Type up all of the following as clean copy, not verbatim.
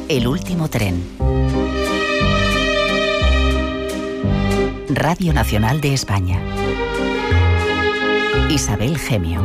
El último tren. Radio Nacional de España. Isabel Gemio.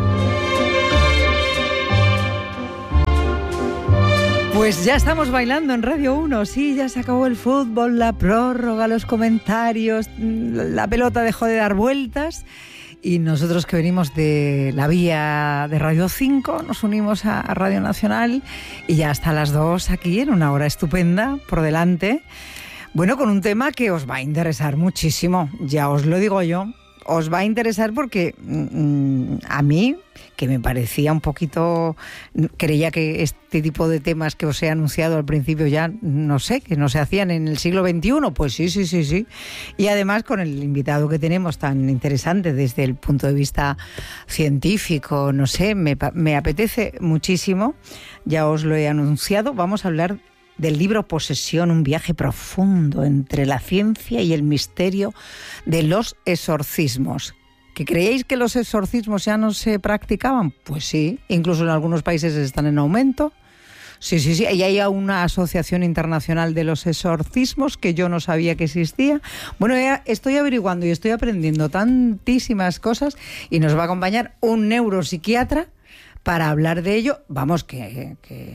Pues ya estamos bailando en Radio 1, sí, ya se acabó el fútbol, la prórroga, los comentarios, la pelota dejó de dar vueltas y nosotros que venimos de la vía de Radio 5 nos unimos a Radio Nacional y ya hasta las 2 aquí en una hora estupenda por delante. Bueno, con un tema que os va a interesar muchísimo, ya os lo digo yo. Os va a interesar porque a mí, que me parecía un poquito... Creía que este tipo de temas que os he anunciado al principio ya, no sé, que no se hacían en el siglo XXI. Pues sí. Y además con el invitado que tenemos tan interesante desde el punto de vista científico, no sé, me apetece muchísimo. Ya os lo he anunciado. Vamos a hablar del libro Posesión, un viaje profundo entre la ciencia y el misterio de los exorcismos. ¿Que creéis que los exorcismos ya no se practicaban? Pues sí, incluso en algunos países están en aumento. Sí, y hay una asociación internacional de los exorcismos que yo no sabía que existía. Bueno, ya estoy averiguando y estoy aprendiendo tantísimas cosas y nos va a acompañar un neuropsiquiatra para hablar de ello. Vamos, que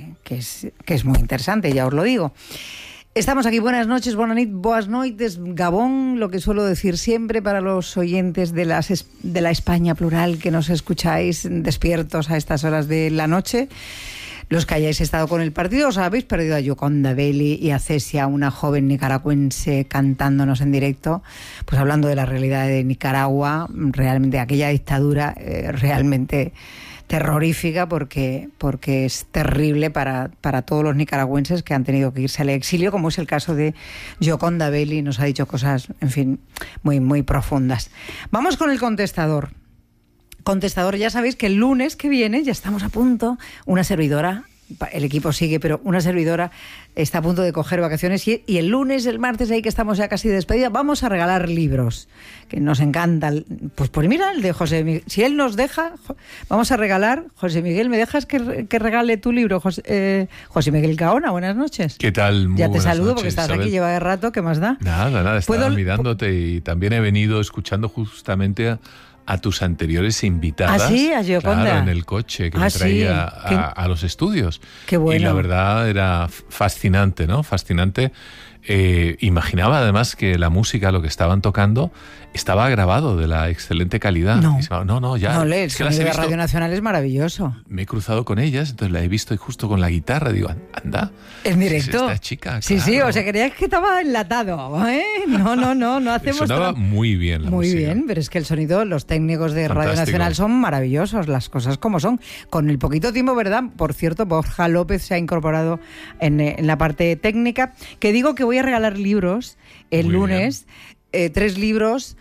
es muy interesante, ya os lo digo. Estamos aquí, buenas noches, boas noites, Gabón, lo que suelo decir siempre para los oyentes de la España plural que nos escucháis despiertos a estas horas de la noche. Los que hayáis estado con el partido, os habéis perdido a Gioconda Belli y a Cesia, una joven nicaragüense cantándonos en directo, pues hablando de la realidad de Nicaragua, realmente aquella dictadura realmente terrorífica porque es terrible para todos los nicaragüenses que han tenido que irse al exilio, como es el caso de Gioconda Belli. Nos ha dicho cosas, en fin, muy, muy profundas. Vamos con el contestador. Contestador, ya sabéis que el lunes que viene ya estamos a punto, una servidora, el equipo sigue, pero una servidora está a punto de coger vacaciones y el lunes, el martes, ahí que estamos ya casi de despedida, vamos a regalar libros, que nos encanta. Pues mira, el de José Miguel, si él nos deja, vamos a regalar. José Miguel, ¿me dejas que regale tu libro? José Miguel Gaona, buenas noches. ¿Qué tal? Muy ya te saludo noches, porque estás Isabel. aquí, lleva de rato, ¿qué más da? Nada, estaba mirándote y también he venido escuchando justamente a tus anteriores invitadas. ¿Ah, sí? A Gioconda. Claro, en el coche que me traía a los estudios. Qué bueno. Y la verdad era fascinante, ¿no? Fascinante. Imaginaba además que la música, lo que estaban tocando, estaba grabado de la excelente calidad. No, ya. No, el sonido de Radio Nacional es maravilloso. Me he cruzado con ellas, entonces la he visto justo con la guitarra. Digo, anda. ¿En directo? Esta chica, Sí, claro. sí, o sea, creías que estaba enlatado, ¿eh? No hacemos... Sonaba muy bien la muy música. Bien, pero es que el sonido, los técnicos de Fantástico. Radio Nacional son maravillosos, las cosas como son. Con el poquito tiempo, ¿verdad? Por cierto, Borja López se ha incorporado en la parte técnica, que digo que voy a regalar libros el Muy lunes, 3 libros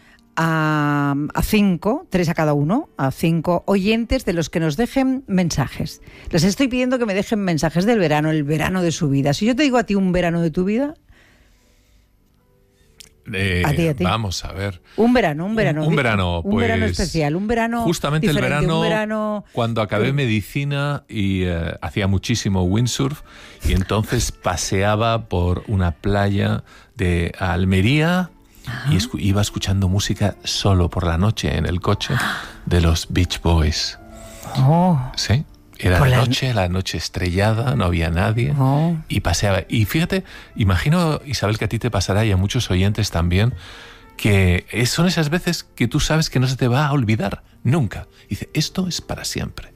a 5, 3 a cada uno, a 5 oyentes de los que nos dejen mensajes. Les estoy pidiendo que me dejen mensajes del verano, el verano de su vida. Si yo te digo a ti un verano de tu vida... A ti. Vamos a ver. Un verano, un verano especial, un verano justamente diferente, el verano cuando acabé medicina y hacía muchísimo windsurf y entonces paseaba por una playa de Almería y iba escuchando música solo por la noche en el coche de los Beach Boys. Sí. Era de noche, la noche estrellada, no había nadie y paseaba. Y fíjate, imagino, Isabel, que a ti te pasará y a muchos oyentes también, que son esas veces que tú sabes que no se te va a olvidar nunca. Dice, esto es para siempre.